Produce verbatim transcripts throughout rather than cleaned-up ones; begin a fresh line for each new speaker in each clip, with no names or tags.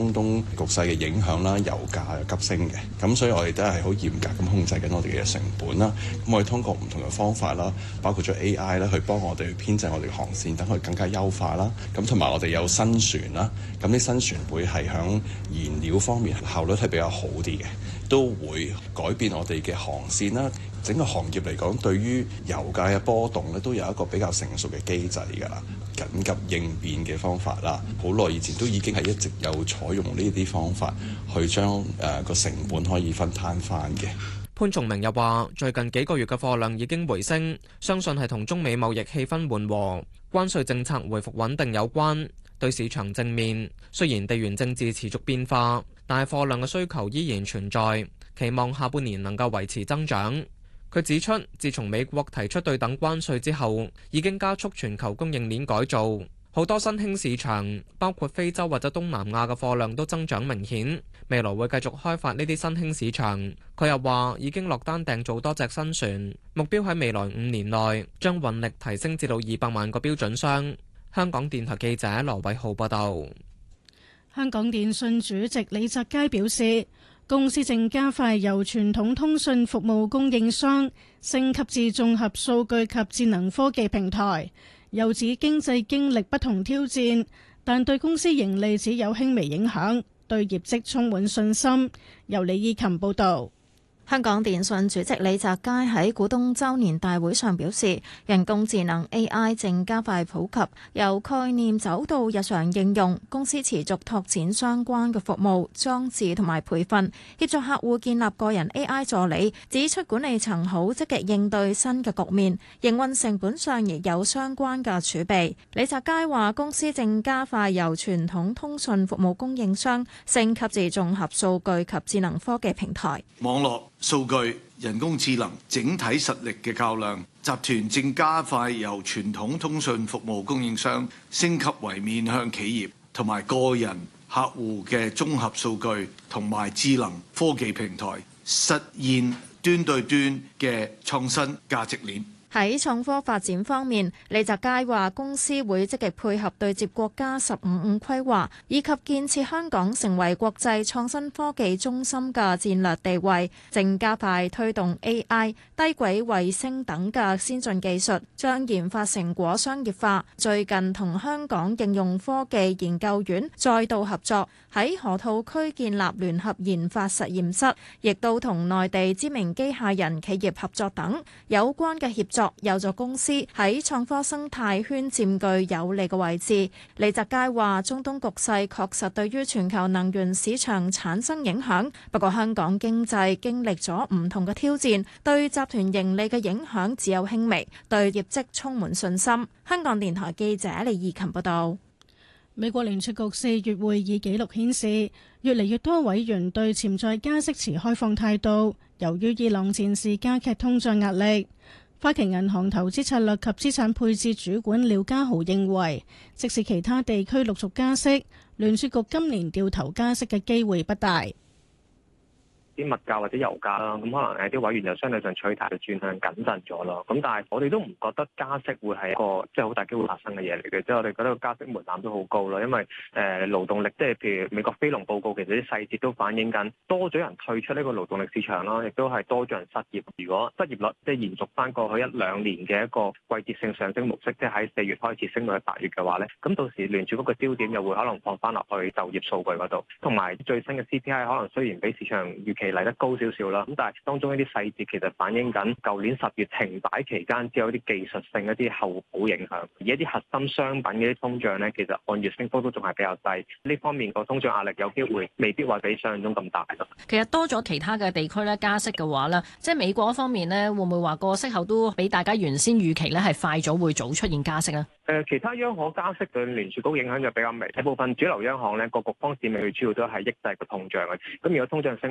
中東局勢嘅影響啦，油價又急升嘅，咁所以我哋都係好嚴格咁控制緊我哋嘅成本啦。咁我哋通過唔同嘅方法啦，包括咗 A I 啦，去幫我哋去編製我哋嘅航線，等佢更加優化啦。咁同埋我哋有新船啦，咁啲新船會係響燃料方面效率係比較好啲嘅，都會改變我哋嘅航線啦。整個行業嚟講，對於油價嘅波動咧，都有一個比較成熟嘅機制㗎啦，緊急應變嘅方法啦。好耐以前都已經係一直有採用呢啲方法，去將誒個成本可以分攤翻嘅。
潘崇明又話：最近幾個月嘅貨量已經回升，相信係同中美貿易氣氛緩和、關稅政策回復穩定有關，對市場正面。雖然地緣政治持續變化，但係貨量嘅需求依然存在，期望下半年能夠維持增長。佢指出，自從美國提出對等關稅之後，已經加速全球供應鏈改造，好多新興市場，包括非洲或者東南亞嘅貨量都增長明顯。未來會繼續開發呢啲新興市場。佢又話已經落單訂做多隻新船，目標喺未來五年內將運力提升至到二百萬個標準箱。香港電台記者羅偉浩報道。
香港電訊主席李澤楷表示，公司正加快由傳統通訊服務供應商升級至綜合數據及智能科技平台。又指經濟經歷不同挑戰，但對公司盈利只有輕微影響，對業績充滿信心。由李以琴報導。
香港電訊主席李澤楷喺股東周年大會上表示，人工智能 A I 正加快普及，由概念走到日常應用。公司持續拓展相關嘅服務、裝置同埋培訓，協助客戶建立個人 A I 助理。指出管理層好積極應對新嘅局面，營運成本上亦有相關嘅儲備。李澤楷話，公司正加快由傳統通訊服務供應商升級至綜合數據及智能科技平台。
網絡數據、人工智能整體實力嘅較量，集團正加快由傳統通訊服務供應商升級為面向企業同埋個人客戶嘅綜合數據同埋智能科技平台，實現端對端嘅創新價值鏈。
喺創科發展方面，李澤楷話公司會積極配合對接國家十五五規劃，以及建設香港成為國際創新科技中心嘅戰略地位，正加快推動 A I、低軌衛星等嘅先進技術，將研發成果商業化。最近同香港應用科技研究院再度合作，喺河套區建立聯合研發實驗室，亦都同內地知名機械人企業合作等有關嘅協作，有助公司喺創科生態圈佔據有利嘅位置。李澤楷話：中東局勢確實對於全球能源市場產生影響，不過香港經濟經歷咗唔同嘅挑戰，對集團盈利嘅影響只有輕微，對業績充滿信心。香港電台記者李義琴報道。
美國聯儲局四月會議記錄顯示，越嚟越多委員對潛在加息持開放態度，由於伊朗戰事加劇通脹壓力。花旗銀行投資策略及資產配置主管廖家豪認為，即使其他地區陸續加息，聯儲局今年掉頭加息嘅機會不大。
啲物價或者油價啦，咁可能誒啲委員就相對上取態就轉向謹慎咗咯。咁但係我哋都唔覺得加息會係一個即係好大機會發生嘅嘢嚟嘅，即係我哋覺得個加息門檻都好高啦。因為誒勞動力即係譬如美國非農報告，其實啲細節都反映緊多咗人退出呢個勞動力市場啦，亦都係多咗人失業。如果失業率即係延續翻過去一兩年嘅一個季節性上升模式，即係喺四月開始升到去八月嘅話咧，咁到時聯儲局嘅焦點又會可能放翻落去就業數據嗰度，同埋最新嘅 C P I 可能雖然比市場預期嚟得高少少啦，咁但係當中一啲細節其實反映緊舊年十月停擺期間只有啲技術性一啲後補影響，而一啲核心商品嘅啲通脹咧，其實按月升幅都仲係比較低，呢方面個通脹壓力有機會未必話比想象中咁大咯。
其實多咗其他嘅地區咧加息嘅話咧，即係美國方面咧，會唔會話個息口都比大家原先預期咧係快咗會早出現加息咧？
誒，其他央行加息對聯儲局影響就比較微，大部分主流央行咧個局方面佢主要都係抑制個通脹嘅，咁如果通脹升溫，可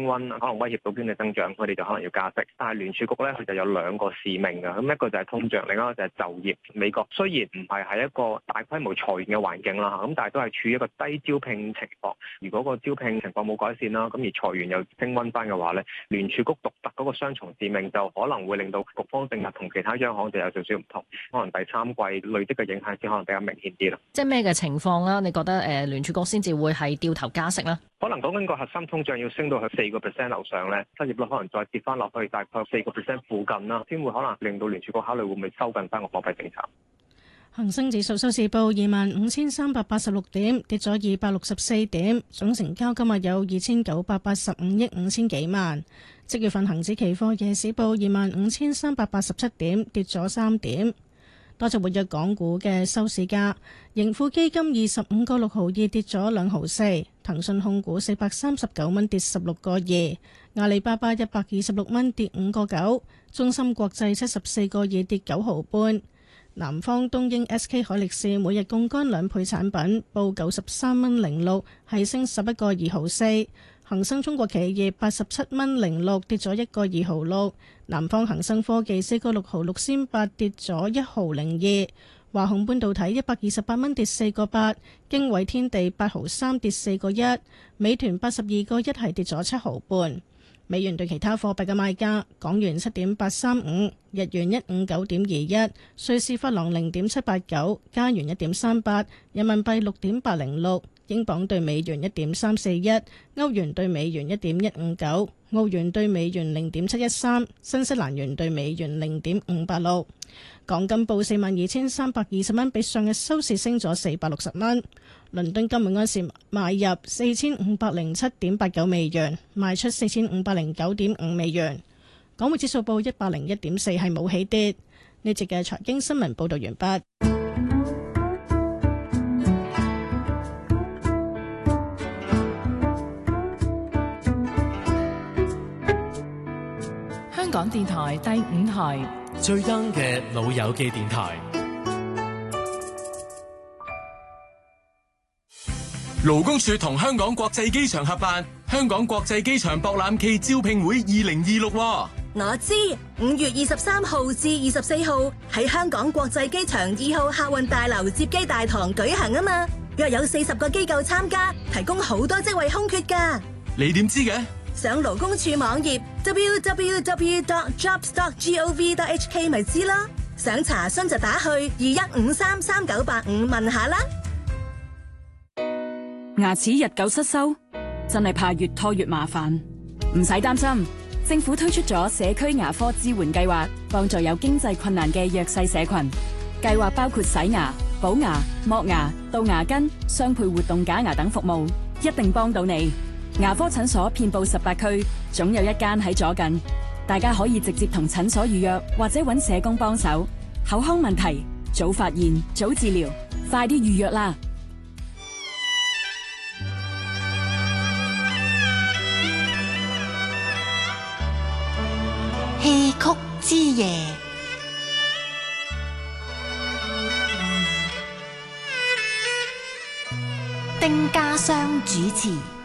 能威脅到經濟增長，佢哋就可能要加息。但係聯儲局咧，佢就有兩個使命嘅，咁一個就係通脹，另一個就係就業。美國雖然唔係喺一個大規模裁員嘅環境啦，咁但係都係處於一個低招聘情況。如果個招聘情況冇改善啦，咁而裁員又升溫翻嘅話咧，聯儲局獨特嗰個雙重使命就可能會令到局方政策同其他央行就有少少唔同，可能第三季累積嘅影響先可能比較明顯啲啦。
即係咩嘅情況啦？你覺得誒聯儲局先至會係掉頭加息啦？
可能講緊個核心通脹要升到去四個 percent 樓上咧，失業率可能再跌翻落去大概四個 percent 附近啦，先會可能令到聯儲局考慮會唔會收緊翻個貨幣政策。
恒生指數收市報二萬五千三百八十六點，跌咗二百六十四點，總成交今日有二千九百八十五億五千幾萬。即月份恒指期貨夜市報二萬五千三百八十七點，跌咗三點。多隻活躍港股嘅收市價，盈富基金二十五個六毫二跌咗兩毫四，騰訊控股四百三十九蚊跌十六個二，阿里巴巴一百二十六蚊跌五個九，中芯國際七十四個二跌九毫半。南方東英 S K 海力士每日槓桿兩倍產品報九十三蚊零六，係升十一個二毫四。恒生中國企業八十七蚊零六跌咗一個二毫六。南方恒生科技四個六毫六仙八跌咗一毫零二。華虹半導體一百二十八蚊跌四個八。經緯天地八毫三跌四個一。美團八十二個一係跌咗七毫半。美元對其他貨幣嘅賣價：港元七點八三五，日元一五九點二一，瑞士法郎零點七八九，加元一點三八，人民幣六點八零六，英鎊對美元一點三四一，歐元對美元一點一五九，澳元對美元零點七一三，新西蘭元對美元零點五八六。港金報四萬二千三百二十蚊，比上日收市升咗四百六十蚊。倫敦金每盎司買入四千五百零七點八九美元，賣出四千五百零九點五美元。港匯指數報一百零一點四，係冇起跌。呢節嘅財經新聞報道完畢。
香港電台第五台
最 young 嘅老友記電台。勞工處同香港國際機場合辦香港國際機場博覽暨招聘會二零二六。
我知五月二十三號至二十四號喺香港國際機場二號客運大樓接機大堂舉行啊嘛，約有四十個機構參加，提供好多職位空缺噶。
你點知嘅？
上勞工處網頁 double-u double-u double-u dot jobs dot gov dot h k 咪知啦。想查詢就打去二一五三三九八五問下啦。
牙齒日久失修，真係怕越拖越麻煩。唔使擔心，政府推出咗社區牙科支援計劃，幫助有經濟困難嘅弱勢社群。計劃包括洗牙、補牙、剝牙、杜牙根、雙配活動假牙等服務，一定幫到你。牙科診所遍佈十八區，總有一間喺左近。大家可以直接同診所預約，或者揾社工幫手。口腔問題，早發現，早治療，快啲預約啦！
戲曲之夜，丁家湘主持。